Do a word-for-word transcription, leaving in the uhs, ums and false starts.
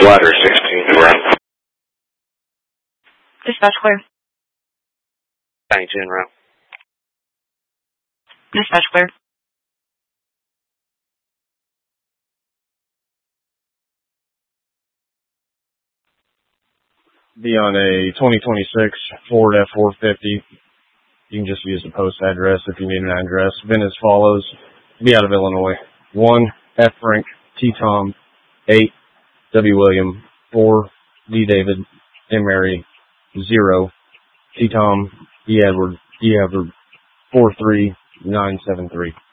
Ladder sixteen to route. Dispatch clear. ninety-two en route. Dispatch clear. Be on a twenty twenty-six Ford F four fifty. You can just use the post address if you need an address. Been as follows. Be out of Illinois. one, F Frank, T Tom, eight, W William, four, D David, M Mary, zero, T Tom, E Edward, E Edward, four three nine seven three.